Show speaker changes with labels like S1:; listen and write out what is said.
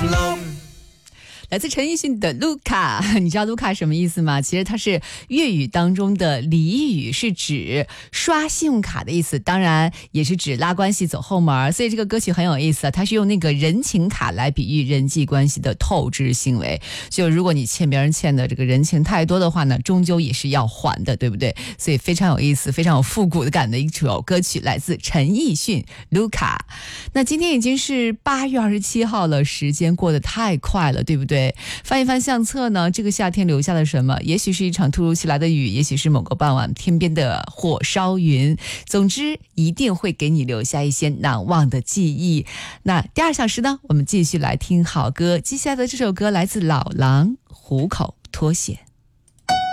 S1: 来自陈奕迅的卢卡，你知道卢卡什么意思吗？其实它是粤语当中的俚语，是指刷信用卡的意思，当然也是指拉关系走后门。所以这个歌曲很有意思，它是用那个人情卡来比喻人际关系的透支行为。就如果你欠别人欠的这个人情太多的话呢，终究也是要还的，对不对？所以非常有意思，非常有复古的感的一首歌曲，来自陈奕迅卢卡。那今天已经是8月27号了，时间过得太快了，对不对？翻一翻相册呢，这个夏天留下了什么？也许是一场突如其来的雨，也许是某个傍晚天边的火烧云，总之一定会给你留下一些难忘的记忆。那第2小时呢，我们继续来听好歌，接下来的这首歌来自老狼，虎口脱险。